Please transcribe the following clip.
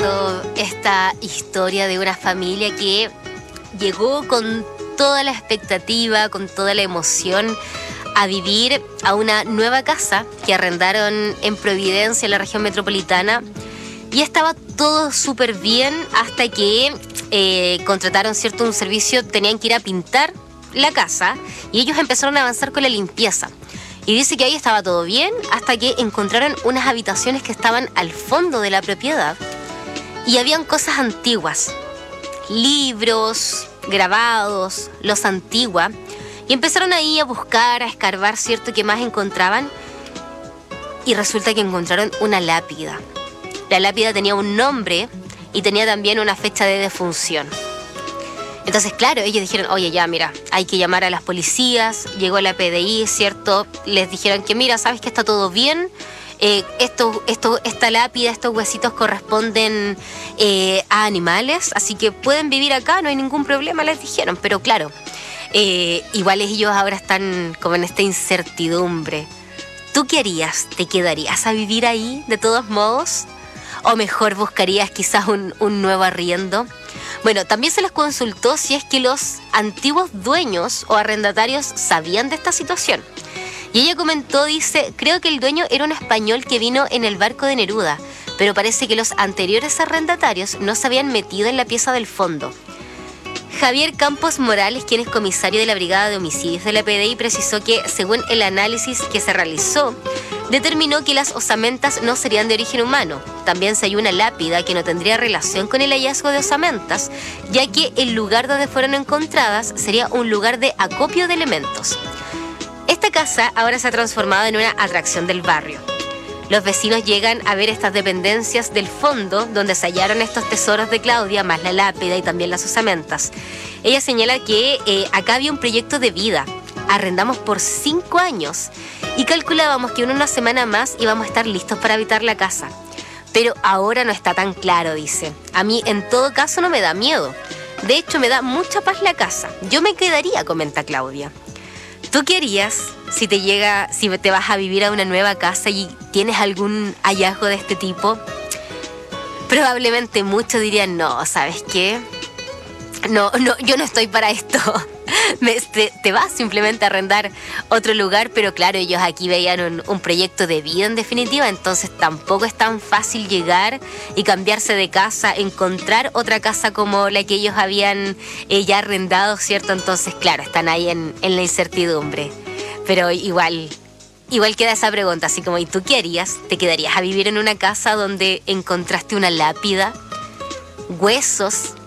recuerdo esta historia de una familia que llegó con toda la expectativa, con toda la emoción a vivir a una nueva casa que arrendaron en Providencia, en la región metropolitana, y estaba todo súper bien hasta que contrataron un servicio, tenían que ir a pintar la casa y ellos empezaron a avanzar con la limpieza. Y dice que ahí estaba todo bien hasta que encontraron unas habitaciones que estaban al fondo de la propiedad y habían cosas antiguas, libros, grabados, loza antigua, y empezaron ahí a buscar, a escarbar, ¿qué más encontraban? Y resulta que encontraron una lápida. La lápida tenía un nombre y tenía también una fecha de defunción. Entonces, claro, ellos dijeron, oye, ya, mira, hay que llamar a las policías. Llegó la PDI, ¿cierto? Les dijeron que, mira, ¿sabes que está todo bien? Esta lápida, estos huesitos corresponden a animales, así que pueden vivir acá, no hay ningún problema, les dijeron. Pero claro, igual ellos ahora están como en esta incertidumbre. ¿Tú qué harías? ¿Te quedarías a vivir ahí de todos modos? ¿O mejor buscarías quizás un nuevo arriendo? Bueno, también se les consultó si es que los antiguos dueños o arrendatarios sabían de esta situación. Y ella comentó, dice, creo que el dueño era un español que vino en el barco de Neruda, pero parece que los anteriores arrendatarios no se habían metido en la pieza del fondo. Javier Campos Morales, quien es comisario de la Brigada de Homicidios de la PDI, precisó que, según el análisis que se realizó, determinó que las osamentas no serían de origen humano. También se halló una lápida que no tendría relación con el hallazgo de osamentas, ya que el lugar donde fueron encontradas sería un lugar de acopio de elementos. Esta casa ahora se ha transformado en una atracción del barrio. Los vecinos llegan a ver estas dependencias del fondo donde se hallaron estos tesoros de Claudia, más la lápida y también las osamentas. Ella señala que acá había un proyecto de vida. Arrendamos por 5 años y calculábamos que en una semana más íbamos a estar listos para habitar la casa. Pero ahora no está tan claro, dice. A mí en todo caso no me da miedo. De hecho me da mucha paz la casa. Yo me quedaría, comenta Claudia. ¿Tú qué harías si te vas a vivir a una nueva casa y tienes algún hallazgo de este tipo? Probablemente muchos dirían, no, ¿sabes qué? No, yo no estoy para esto. Te vas simplemente a arrendar otro lugar, pero claro, ellos aquí veían un proyecto de vida en definitiva, entonces tampoco es tan fácil llegar y cambiarse de casa, encontrar otra casa como la que ellos habían ya arrendado, ¿cierto? Entonces, claro, están ahí en la incertidumbre. Pero igual queda esa pregunta, así como, ¿y tú qué harías? ¿Te quedarías a vivir en una casa donde encontraste una lápida, huesos